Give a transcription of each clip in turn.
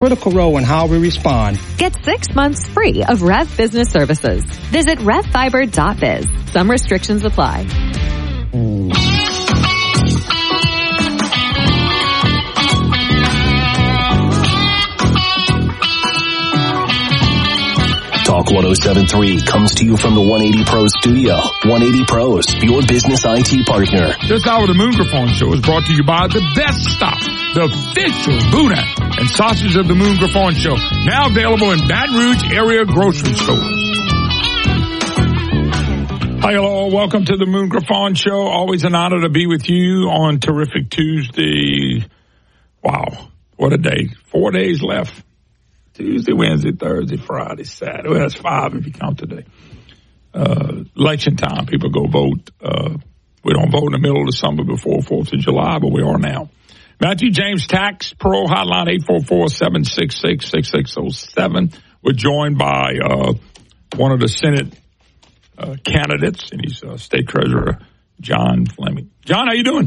critical role in how we respond. Get 6 months free of Rev Business Services. Visit RevFiber.biz. Some restrictions apply. Talk 107.3 comes to you from the 180 Pros studio. 180 Pros, your business IT partner. This hour of the Moongraphone Show is brought to you by The Best Stop, the official boudin and sausage of the Moongraphone Show. Now available in Baton Rouge area grocery stores. Hi, hello. Welcome to the Moongraphone Show. Always an honor to be with you on Terrific Tuesday. Wow, what a day. 4 days left. Tuesday, Wednesday, Thursday, Friday, Saturday. Well, that's 5 if you count today. Election time, people go vote. We don't vote in the middle of the summer before 4th of July, but we are now. Matthew James Tax Pro Hotline 844-766-6607. We're joined by one of the Senate candidates, and he's State Treasurer John Fleming. John, how you doing?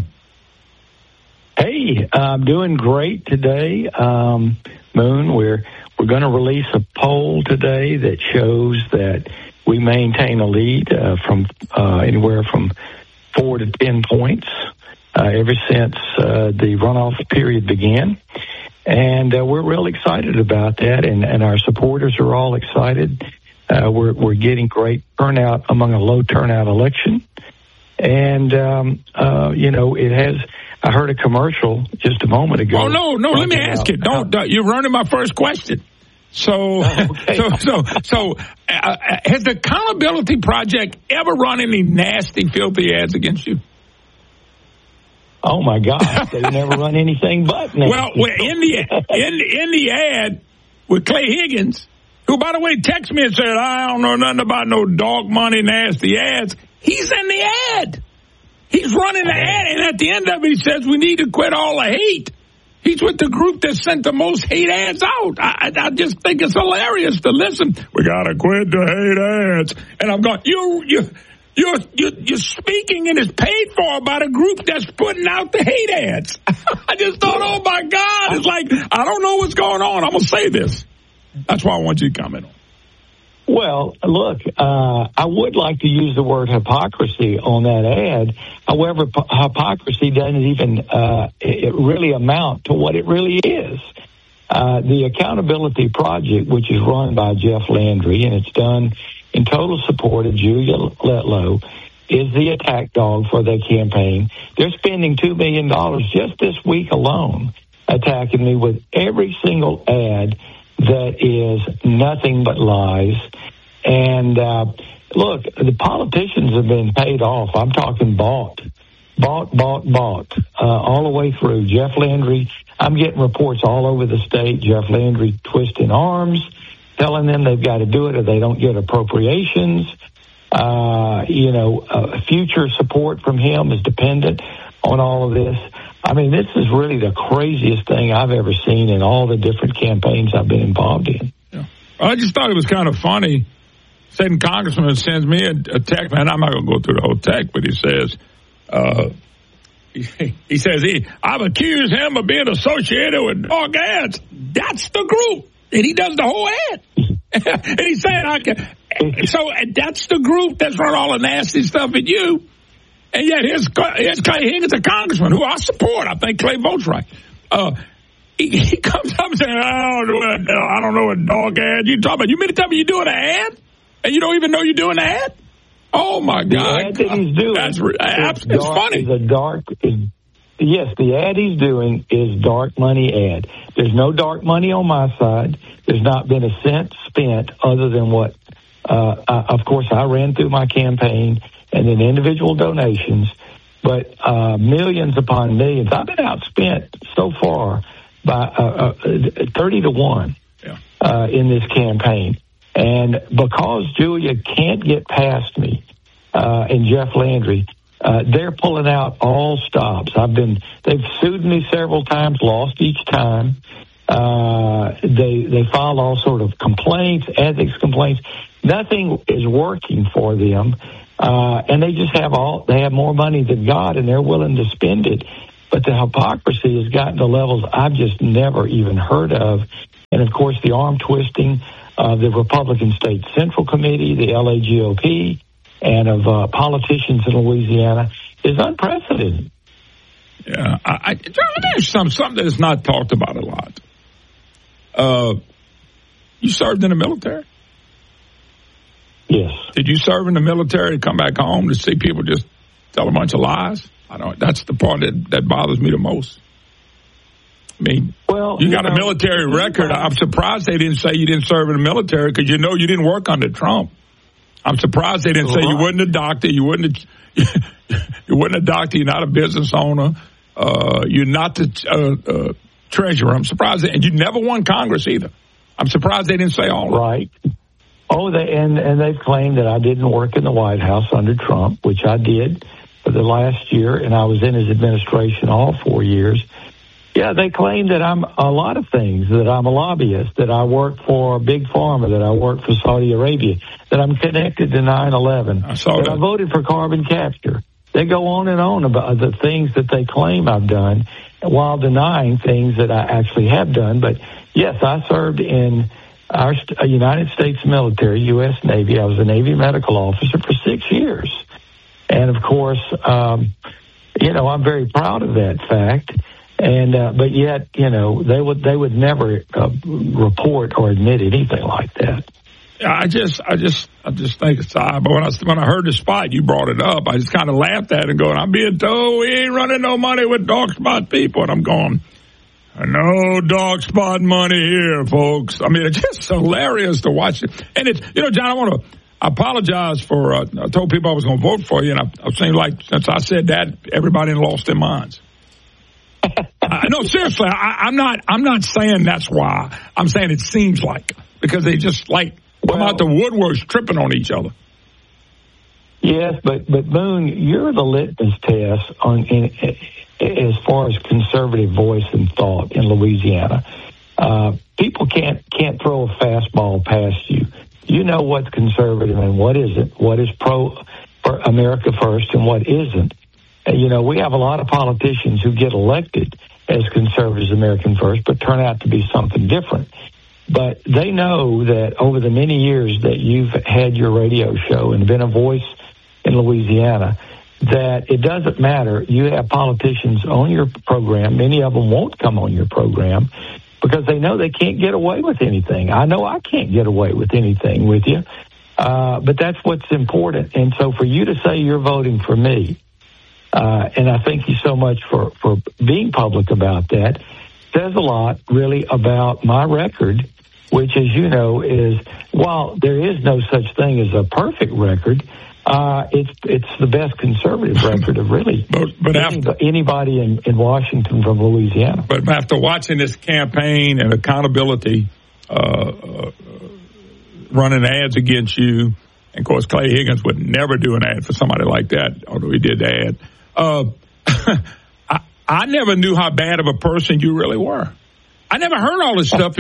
Hey, I'm doing great today. Moon, we're going to release a poll today that shows that we maintain a lead from anywhere from 4 to 10 points ever since the runoff period began. And we're real excited about that, and our supporters are all excited. We're getting great turnout among a low turnout election. And, it has... I heard a commercial just a moment ago. Oh, no, let me ask you. Don't you're running my first question. So, okay. so has the Accountability Project ever run any nasty, filthy ads against you? Oh my God, they never run anything but nasty. Well, in the ad with Clay Higgins, who, by the way, texted me and said, I don't know nothing about no dog money, nasty ads. He's in the ad. He's running the ad, and at the end of it, he says we need to quit all the hate. He's with the group that sent the most hate ads out. I just think it's hilarious to listen. We gotta quit the hate ads, and I'm going. You're speaking, and it's paid for by the group that's putting out the hate ads. I just thought, oh my God, it's like I don't know what's going on. I'm gonna say this. That's why I want you to comment on. Well, look, I would like to use the word hypocrisy on that ad. However, hypocrisy doesn't even it really amount to what it really is. The Accountability Project, which is run by Jeff Landry, and it's done in total support of Julia Letlow, is the attack dog for their campaign. They're spending $2 million just this week alone attacking me with every single ad that is nothing but lies. And look, the politicians have been paid off. I'm talking bought, all the way through. Jeff Landry, I'm getting reports all over the state. Jeff Landry twisting arms, telling them they've got to do it or they don't get appropriations. Future support from him is dependent on all of this. I mean, this is really the craziest thing I've ever seen in all the different campaigns I've been involved in. Yeah. I just thought it was kind of funny. Sitting congressman sends me a text, man. I'm not going to go through the whole text, but he says, I've accused him of being associated with dog ads. That's the group. And he does the whole ad. And he said, so that's the group that's run all the nasty stuff at you. And yet here's Clay Higgins, a congressman who I support. I think Clay votes right. He comes up and says, I don't know what dog ad you talking about. You mean to tell me you're doing an ad? And you don't even know you're doing an ad? Oh, my God. The ad that he's doing it's funny. Yes, the ad he's doing is dark money ad. There's no dark money on my side. There's not been a cent spent other than what, of course, I ran through my campaign and then individual donations, but millions upon millions. I've been outspent so far by 30 to 1 in this campaign. And because Julia can't get past me and Jeff Landry, they're pulling out all stops. They've sued me several times, lost each time. They filed all sort of complaints, ethics complaints. Nothing is working for them. And they just have more money than God, and they're willing to spend it. But the hypocrisy has gotten to levels I've just never even heard of and, of course, the arm twisting of the Republican State Central Committee, the LAGOP, and of politicians in Louisiana is unprecedented. Yeah, John, let me ask you something that is not talked about a lot. You served in the military? Yes. Did you serve in the military to come back home to see people just tell a bunch of lies? That's the part that bothers me the most. I mean, you got a military record. I'm surprised they didn't say you didn't serve in the military because you didn't work under Trump. I'm surprised they didn't say you wasn't a doctor. You wasn't a doctor. You're not a business owner. You're not the treasurer. I'm surprised, and you never won Congress either. I'm surprised they didn't say all that. Right. Oh, and they've claimed that I didn't work in the White House under Trump, which I did for the last year, and I was in his administration all 4 years. Yeah, they claim that I'm a lot of things, that I'm a lobbyist, that I work for Big Pharma, that I work for Saudi Arabia, that I'm connected to 9/11, that I voted for carbon capture. They go on and on about the things that they claim I've done while denying things that I actually have done. But, yes, I served in our United States military, U.S. Navy. I was a Navy medical officer for 6 years. And, of course, I'm very proud of that fact. And but yet, they would never report or admit anything like that. I just think it's odd. But when I heard the spot, you brought it up. I just kind of laughed at it and going, I'm being told we ain't running no money with dog spot people. And I'm going, no dog spot money here, folks. I mean, it's just hilarious to watch it. And it's, John, I want to apologize for, I told people I was going to vote for you. And I seemed like since I said that, everybody lost their minds. No, seriously, I'm not saying that's why. I'm saying it seems like, because they just come out the woodworks tripping on each other. Yes, but Boone, you're the litmus test as far as conservative voice and thought in Louisiana. People can't throw a fastball past you. You know what's conservative and what isn't, what is pro for America first and what isn't. We have a lot of politicians who get elected as conservatives, American first, but turn out to be something different. But they know that over the many years that you've had your radio show and been a voice in Louisiana, that it doesn't matter. You have politicians on your program. Many of them won't come on your program because they know they can't get away with anything. I know I can't get away with anything with you, but that's what's important. And so for you to say you're voting for me, and I thank you so much for being public about that, says a lot really about my record, which, as you know, is, while there is no such thing as a perfect record, it's the best conservative record of really anybody in Washington from Louisiana. But after watching this campaign and accountability running ads against you, and of course Clay Higgins would never do an ad for somebody like that, although he did the ad. I never knew how bad of a person you really were. I never heard all this stuff.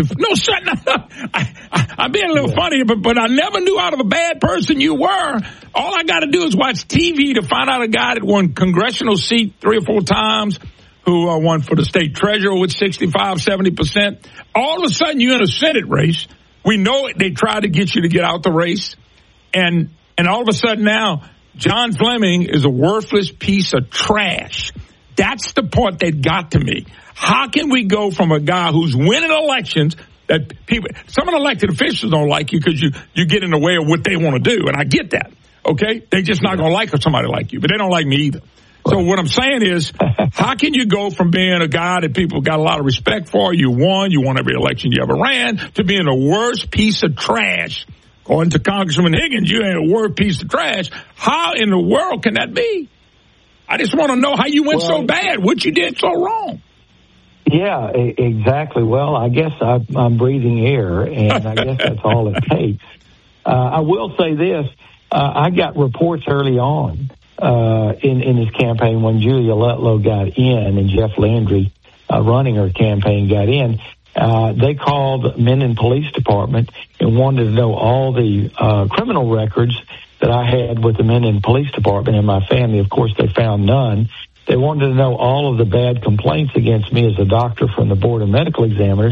I'm being a little funny, but I never knew out of a bad person you were. All I got to do is watch TV to find out a guy that won congressional seat 3 or 4 times, who won for the state treasurer with 65, 70%. All of a sudden, you're in a Senate race. We know they tried to get you to get out the race. And all of a sudden now, John Fleming is a worthless piece of trash. That's the part that got to me. How can we go from a guy who's winning elections that people, some of the elected officials don't like you because you get in the way of what they want to do, and I get that. Okay, they're just not going to like somebody like you, but they don't like me either. So what I'm saying is, how can you go from being a guy that people got a lot of respect for, you won every election you ever ran, to being the worst piece of trash? According to Congressman Higgins, you ain't a worst piece of trash. How in the world can that be? I just want to know how you went so bad, what you did so wrong. Yeah, exactly. Well, I guess I'm breathing air, and I guess that's all it takes. I will say this. I got reports early on in this campaign when Julia Lutlow got in and Jeff Landry running her campaign got in. They called Minden Police Department and wanted to know all the criminal records that I had with the Minden Police Department and my family. Of course, they found none. They wanted to know all of the bad complaints against me as a doctor from the Board of Medical Examiners,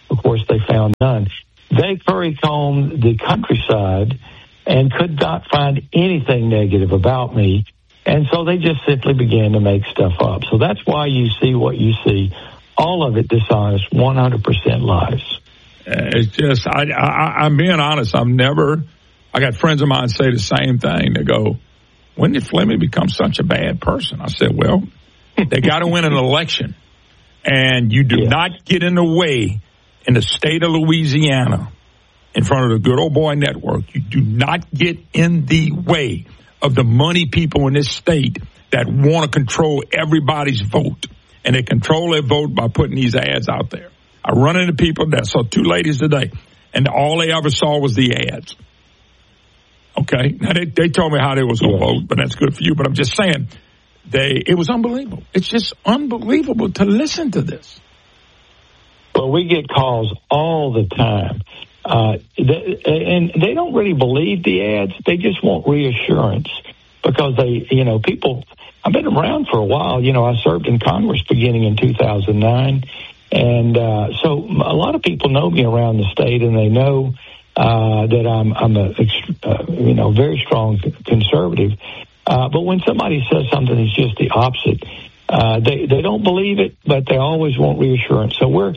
Of course, they found none. They currycombed the countryside and could not find anything negative about me. And so they just simply began to make stuff up. So that's why you see what you see. All of it dishonest, 100% lies. It's just, I'm being honest. I got friends of mine say the same thing. They go, when did Fleming become such a bad person? I said, well, they got to win an election. And you do not get in the way in the state of Louisiana in front of the Good Old Boy Network. You do not get in the way of the money people in this state that want to control everybody's vote. And they control their vote by putting these ads out there. I run into people that saw two ladies today, and all they ever saw was the ads. Okay? Now, they told me how they was going to vote, but that's good for you. But I'm just saying, it was unbelievable. It's just unbelievable to listen to this. Well, we get calls all the time. And they don't really believe the ads. They just want reassurance because people, I've been around for a while. I served in Congress beginning in 2009. And so a lot of people know me around the state, and they know that I'm a very strong conservative. But when somebody says something that's just the opposite, they don't believe it, but they always want reassurance. So we're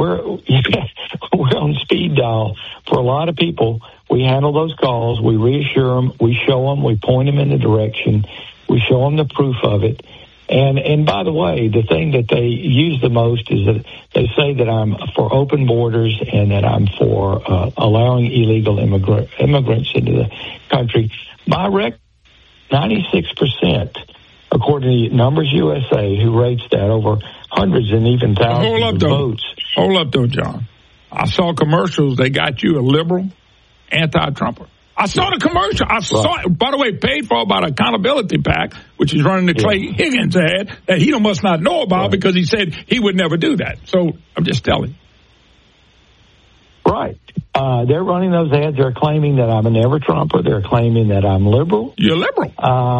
on speed dial for a lot of people. We handle those calls. We reassure them. We show them. We point them in the direction. We show them the proof of it. And by the way, the thing that they use the most is that they say that I'm for open borders and that I'm for allowing illegal immigrants into the country. My record, 96%, according to Numbers USA, who rates that over hundreds and even thousands of votes. Hold up, though, John. I saw commercials. They got you a liberal, anti-Trumper. I saw the commercial. I saw it, by the way, paid for by the Accountability PAC, which is running the Clay Higgins ad that he must not know about because he said he would never do that. So I'm just telling you. Right. They're running those ads. They're claiming that I'm a never-Trumper. They're claiming that I'm liberal. You're liberal.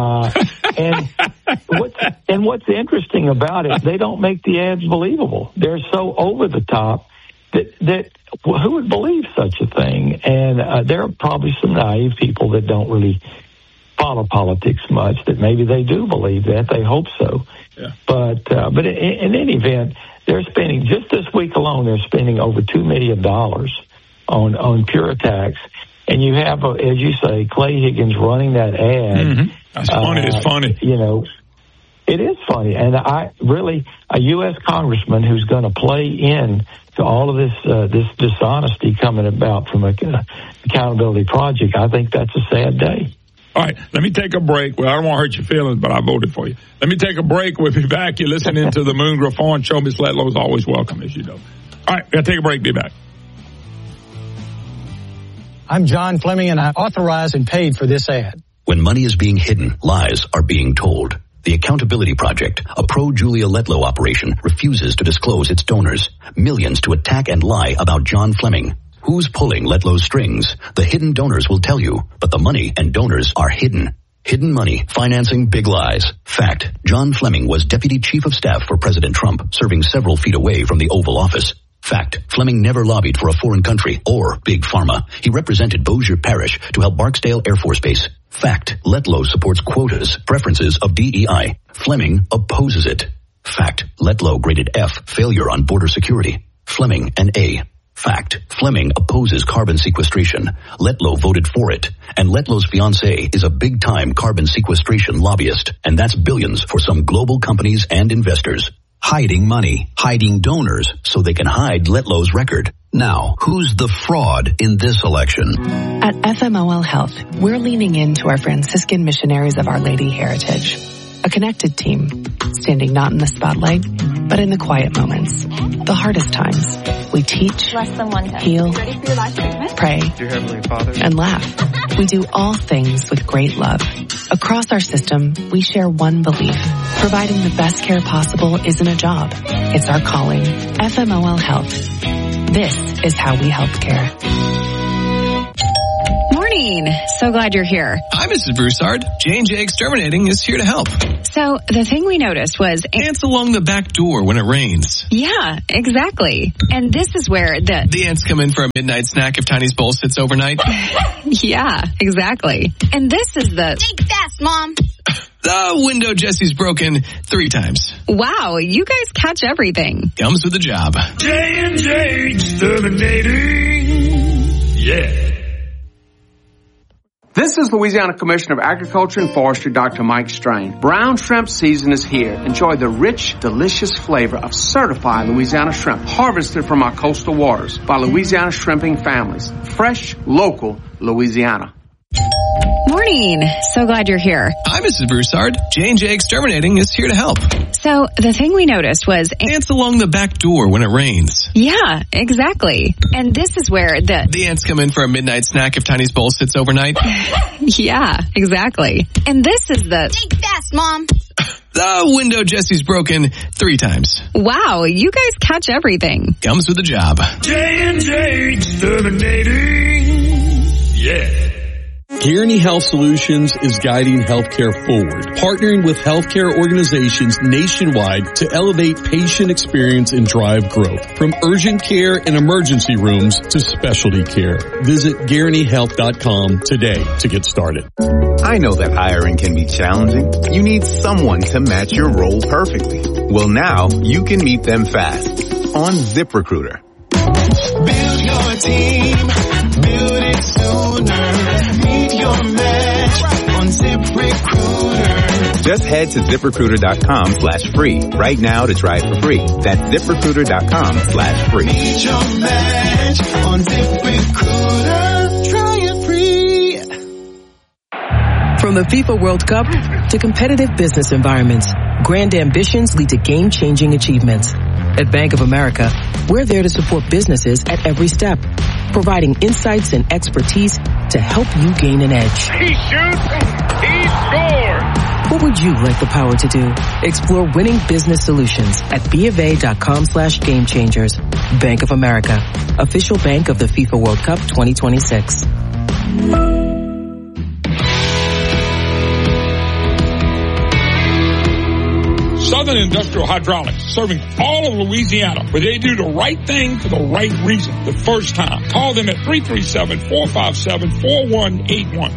And what's interesting about it, they don't make the ads believable. They're so over the top that who would believe such a thing? And there are probably some naive people that don't really follow politics much that maybe they do believe that. They hope so. Yeah. But in any event, they're spending, just this week alone, they're spending over $2 million on pure attacks. And you have, as you say, Clay Higgins running that ad. Mm-hmm. That's funny. It's funny. It is funny. And a U.S. congressman who's going to play in to all of this dishonesty coming about from an accountability project, I think that's a sad day. All right, let me take a break. Well, I don't want to hurt your feelings, but I voted for you. Let me take a break. We'll be back. You're listening to the Moon Griffon Show. Ms. Letlow is always welcome, as you know. All right, we'll take a break. Be back. I'm John Fleming, and I authorized and paid for this ad. When money is being hidden, lies are being told. The Accountability Project, a pro-Julia Letlow operation, refuses to disclose its donors. Millions to attack and lie about John Fleming. Who's pulling Letlow's strings? The hidden donors will tell you, but the money and donors are hidden. Hidden money, financing big lies. Fact, John Fleming was Deputy Chief of Staff for President Trump, serving several feet away from the Oval Office. Fact, Fleming never lobbied for a foreign country or Big Pharma. He represented Bossier Parish to help Barksdale Air Force Base. Fact, Letlow supports quotas, preferences of DEI. Fleming opposes it. Fact, Letlow graded F, failure on border security. Fleming an A. Fact, Fleming opposes carbon sequestration. Letlow voted for it. And Letlow's fiancé is a big-time carbon sequestration lobbyist. And that's billions for some global companies and investors. Hiding money, hiding donors, so they can hide Letlow's record. Now, who's the fraud in this election? At FMOL Health, we're leaning into our Franciscan missionaries of Our Lady heritage. A connected team, standing not in the spotlight, but in the quiet moments, the hardest times. We teach, heal, pray, and laugh. We do all things with great love. Across our system, we share one belief. Providing the best care possible isn't a job. It's our calling. FMOL Health. This is how we help care. Morning. Morning. So glad you're here. Hi, Mrs. Broussard. J&J Exterminating is here to help. So the thing we noticed was ants along the back door when it rains. Yeah, exactly. And this is where the ants come in for a midnight snack if Tiny's bowl sits overnight. Yeah, exactly. And this is the think fast, Mom. The window Jesse's broken 3 times. Wow, you guys catch everything. Comes with the job. J&J Exterminating. Yeah. This is Louisiana Commissioner of Agriculture and Forestry, Dr. Mike Strain. Brown shrimp season is here. Enjoy the rich, delicious flavor of certified Louisiana shrimp harvested from our coastal waters by Louisiana shrimping families. Fresh, local Louisiana. Morning. So glad you're here. Hi, Mrs. Broussard. J&J Exterminating is here to help. So the thing we noticed was ants along the back door when it rains. Yeah, exactly. And this is where the ants come in for a midnight snack if Tiny's bowl sits overnight. Yeah, exactly. And this is the think fast, Mom. The window Jesse's broken 3 times. Wow, you guys catch everything. Comes with the job. J&J Exterminating. Yeah. Guaranty Health Solutions is guiding healthcare forward, partnering with healthcare organizations nationwide to elevate patient experience and drive growth. From urgent care and emergency rooms to specialty care. Visit GuarantyHealth.com today to get started. I know that hiring can be challenging. You need someone to match your role perfectly. Well, now you can meet them fast on ZipRecruiter. Build your team. Build it sooner. Meet your match on ZipRecruiter. Just head to ZipRecruiter.com/free right now to try it for free. That's ZipRecruiter.com/free. Meet your match on ZipRecruiter. Try it free. From the FIFA World Cup to competitive business environments, grand ambitions lead to game-changing achievements. At Bank of America, we're there to support businesses at every step, providing insights and expertise to help you gain an edge. He shoots, he scores. What would you like the power to do? Explore winning business solutions at BofA.com/gamechangers. Bank of America, official bank of the FIFA World Cup 2026. Southern Industrial Hydraulics, serving all of Louisiana, where they do the right thing for the right reason, the first time. Call them at 337-457-4181.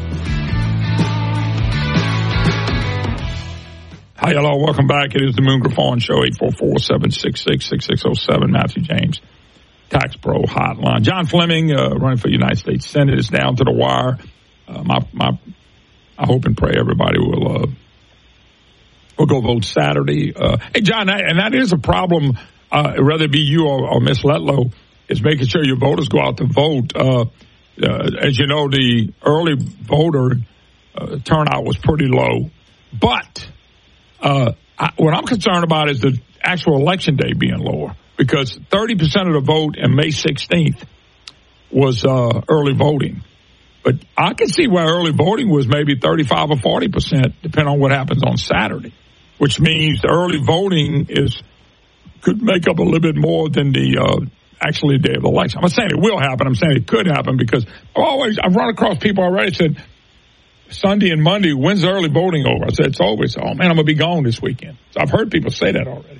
Hi, hello, welcome back. It is the Moon Griffon Show, 844-766-6607, Matthew James, Tax Pro Hotline. John Fleming, running for United States Senate, is down to the wire. I hope and pray everybody will go vote Saturday. Hey, John, and that is a problem, whether it be you or Miss Letlow, is making sure your voters go out to vote. As you know, the early voter turnout was pretty low. But what I'm concerned about is the actual election day being lower, because 30% of the vote in May 16th was early voting. But I can see why early voting was maybe 35 or 40%, depending on what happens on Saturday, which means the early voting could make up a little bit more than the actually day of the election. I'm not saying it will happen. I'm saying it could happen, because I've run across people already said Sunday and Monday, when's the early voting over? I said, it's over. So, man, I'm going to be gone this weekend. So I've heard people say that already.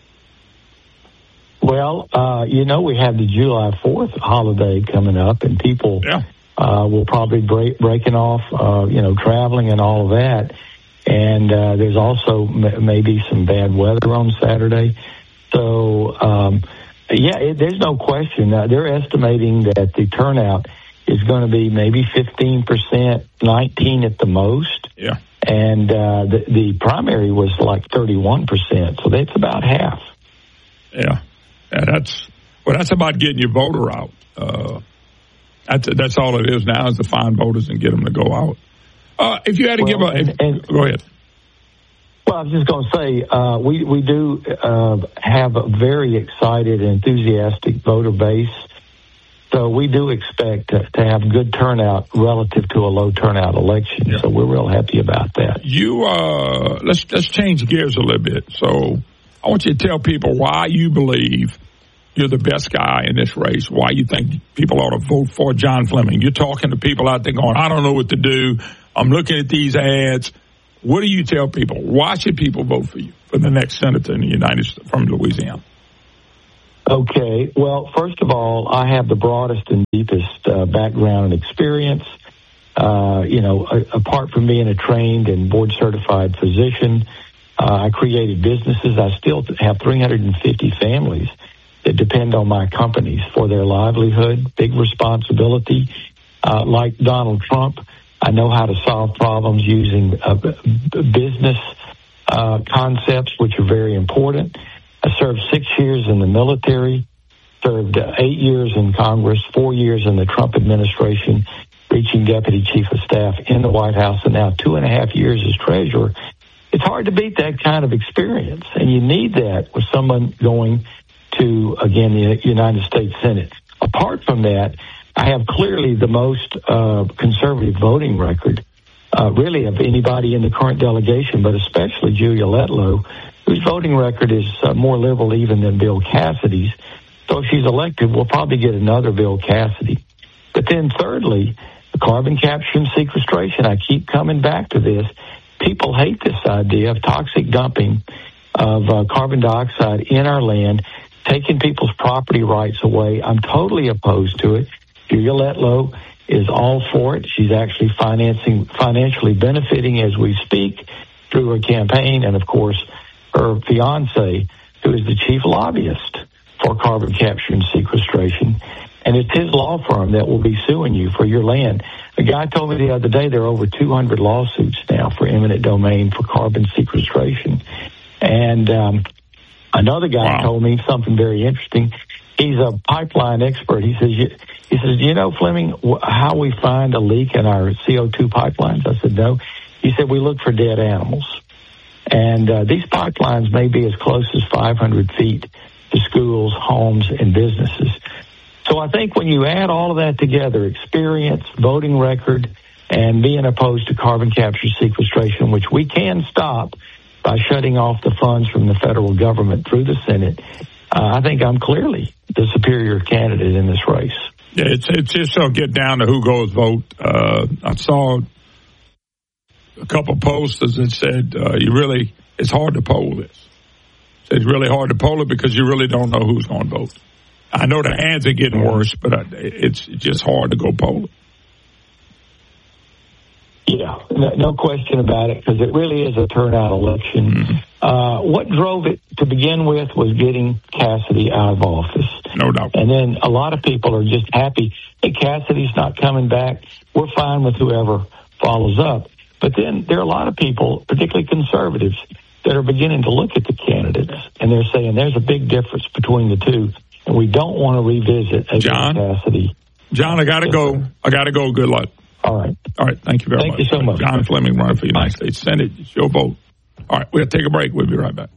Well, we have the July 4th holiday coming up, and people will probably breaking off, traveling and all of that. And there's also maybe some bad weather on Saturday. So, there's no question. They're estimating that the turnout is going to be maybe 15%, 19% at the most. Yeah. And the primary was like 31%, so that's about half. Yeah. That's about getting your voter out. That's all it is now, is to find voters and get them to go out. If you had to go ahead. Well, I was just going to say, we do have a very excited and enthusiastic voter base. So we do expect to have good turnout relative to a low turnout election. Yeah. So we're real happy about that. Let's change gears a little bit. So I want you to tell people why you believe you're the best guy in this race, why you think people ought to vote for John Fleming. You're talking to people out there going, I don't know what to do. I'm looking at these ads. What do you tell people? Why should people vote for you for the next senator in the United States from Louisiana? Okay. Well, first of all, I have the broadest and deepest background and experience. Apart from being a trained and board-certified physician, I created businesses. I still have 350 families that depend on my companies for their livelihood, big responsibility. Like Donald Trump, I know how to solve problems using business concepts, which are very important. I served 6 years in the military, served 8 years in Congress, 4 years in the Trump administration, reaching Deputy Chief of Staff in the White House, and now 2.5 years as treasurer. It's hard to beat that kind of experience, and you need that with someone going to, again, the United States Senate. Apart from that, I have clearly the most conservative voting record, really, of anybody in the current delegation, but especially Julia Letlow, whose voting record is more liberal even than Bill Cassidy's. So if she's elected, we'll probably get another Bill Cassidy. But then thirdly, the carbon capture and sequestration. I keep coming back to this. People hate this idea of toxic dumping of carbon dioxide in our land, taking people's property rights away. I'm totally opposed to it. Julia Letlow is all for it. She's actually financially benefiting as we speak through her campaign, and of course, her fiance, who is the chief lobbyist for carbon capture and sequestration. And it's his law firm that will be suing you for your land. A guy told me the other day there are over 200 lawsuits now for eminent domain for carbon sequestration. And another guy told me something very interesting. He's a pipeline expert. He says, you know, Fleming, how we find a leak in our CO2 pipelines? I said, no. He said, we look for dead animals. And these pipelines may be as close as 500 feet to schools, homes, and businesses. So I think when you add all of that together, experience, voting record, and being opposed to carbon capture sequestration, which we can stop by shutting off the funds from the federal government through the Senate, I think I'm clearly the superior candidate in this race. Yeah, it's just going to get down to who goes vote. I saw a couple posters that said it's hard to poll this. It's really hard to poll it because you really don't know who's going to vote. I know the ads are getting worse, but it's just hard to go poll it. Yeah, no question about it, because it really is a turnout election. Mm-hmm. What drove it to begin with was getting Cassidy out of office. No doubt. And then a lot of people are just happy, hey, Cassidy's not coming back. We're fine with whoever follows up. But then there are a lot of people, particularly conservatives, that are beginning to look at the candidates, and they're saying there's a big difference between the two, and we don't want to revisit Cassidy. John, I got to go. I got to go. Good luck. All right. Thank you very much. Thank you so much. John Fleming running for the United States Senate. It's your vote. All right. We'll take a break. We'll be right back.